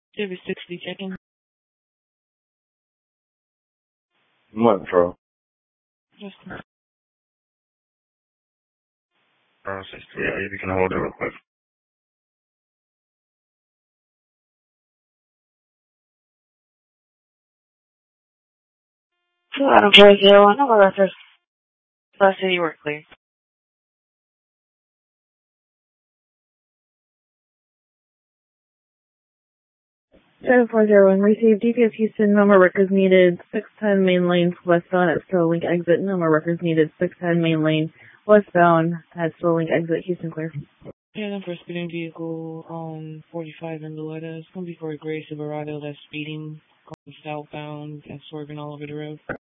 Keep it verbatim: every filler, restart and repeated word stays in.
Service sixty checking. What, bro? Just Uh, sixty, yeah, you can hold it real quick. two Adam four zero one, number records. Class City work clear. seven four zero one, received D P S Houston, number records needed, six ten main lane, westbound at Sterling exit, number records needed, six ten main lane, westbound at Sterling exit, Houston clear. Yeah, then for a speeding vehicle on forty-five in Louetta. It's going to be for a gray Silverado that's speeding, going southbound and swerving all over the road.